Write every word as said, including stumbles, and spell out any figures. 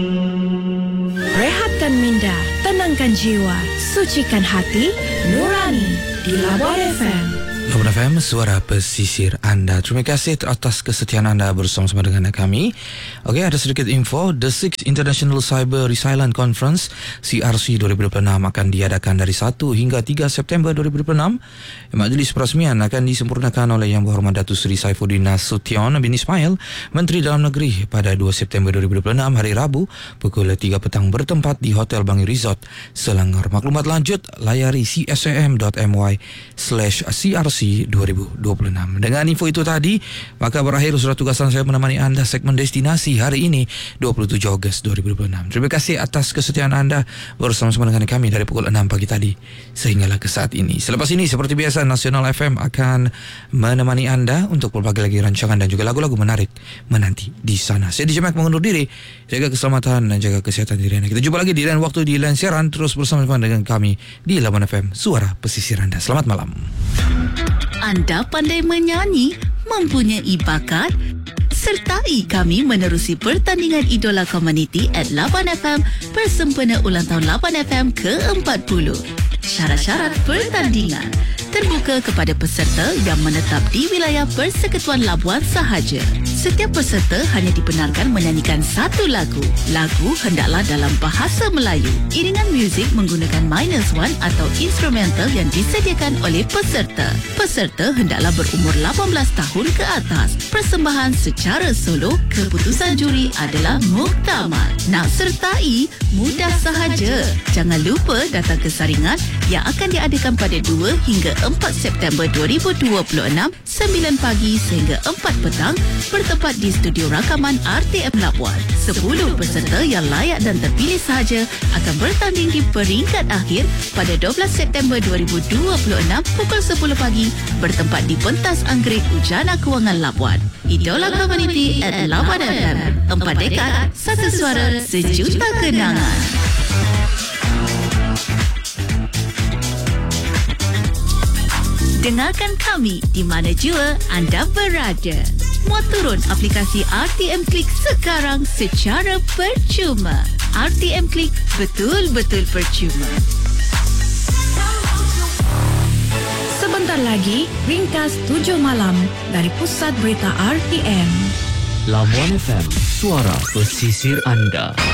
Rehatkan minda, tenangkan jiwa, sucikan hati, nurani di Labuan F M. Labuan F M, suara pesisir anda. Terima kasih atas kesetiaan anda bersama-sama dengan kami. Okey, ada sedikit info. The Sixth International Cyber Resilience Conference C R C dua ribu dua puluh enam akan diadakan dari satu hingga tiga September dua ribu dua puluh enam. Majlis perasmian akan disempurnakan oleh Yang Berhormat Datuk Seri Saifuddin Nasution bin Ismail, Menteri Dalam Negeri, pada dua September dua ribu dua puluh enam hari Rabu pukul tiga petang bertempat di Hotel Bangi Resort, Selangor. Maklumat lanjut layari csam.my slash crc dua ribu dua puluh enam. Dengan info itu tadi, maka berakhir surat tugasan saya menemani anda segmen destinasi hari ini dua puluh tujuh Ogos dua ribu dua puluh enam. Terima kasih atas kesetiaan anda bersama-sama dengan kami dari pukul enam pagi tadi sehinggalah ke saat ini. Selepas ini seperti biasa Nasional F M akan menemani anda untuk berbagai lagi rancangan dan juga lagu-lagu menarik menanti di sana. Saya D J Mac mengundur diri. Jaga keselamatan dan jaga kesihatan diri anda. Kita jumpa lagi di lain waktu di lain siaran. Terus bersama-sama dengan kami di Labuan F M, suara pesisir anda. Selamat malam. Anda pandai menyanyi, mempunyai bakat? Sertai kami menerusi pertandingan Idola Community at Labuan F M bersempena ulang tahun Labuan F M ke empat puluh. Syarat-syarat pertandingan terbuka kepada peserta yang menetap di wilayah Persekutuan Labuan sahaja. Setiap peserta hanya dibenarkan menyanyikan satu lagu. Lagu hendaklah dalam bahasa Melayu. Iringan muzik menggunakan minus one atau instrumental yang disediakan oleh peserta. Peserta hendaklah berumur lapan belas tahun ke atas. Persembahan secara solo, keputusan juri adalah muktamad. Nak sertai, mudah sahaja. Jangan lupa datang ke saringan yang akan diadakan pada dua hingga empat September dua ribu dua puluh enam, sembilan pagi sehingga empat petang, bertempat di studio rakaman R T M Labuan. sepuluh peserta yang layak dan terpilih sahaja akan bertanding di peringkat akhir pada dua belas September dua ribu dua puluh enam pukul sepuluh pagi, bertempat di pentas Anggerik Ujana Kewangan Labuan. Idola Community at Labuan F M. Empat dekad, satu suara, sejuta kenangan. Dengarkan kami di mana jua anda berada. Muat turun aplikasi R T M Klik sekarang secara percuma. R T M Klik, betul-betul percuma. Sebentar lagi, ringkas tujuh malam dari Pusat Berita R T M. Labuan F M, suara pesisir anda.